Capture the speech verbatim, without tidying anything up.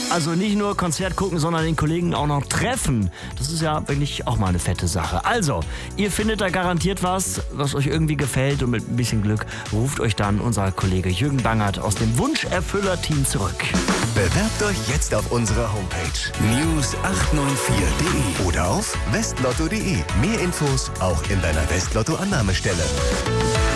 Also nicht nur Konzert gucken, sondern den Kollegen auch noch treffen. Das ist ja wirklich auch mal eine fette Sache. Also, ihr findet da garantiert was, was euch irgendwie gefällt und mit ein bisschen Glück ruft euch dann unser Kollege Jürgen Bangert aus dem Wunscherfüller-Team zurück. Bewerbt euch jetzt auf unserer Homepage news acht neun vier punkt de oder auf westlotto punkt de. Mehr Infos auch in deiner Westlotto-Annahmestelle.